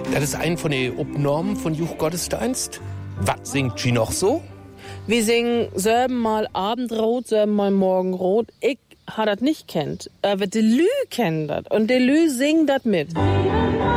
Das ist ein von den Obnormen von Juchgottesdienst. Was singt sie noch so? Wir singen selben mal Abendrot, selben mal Morgenrot. Ich ha das nicht kennt. Aber die Lü kennt das. Und die Lü singt das mit.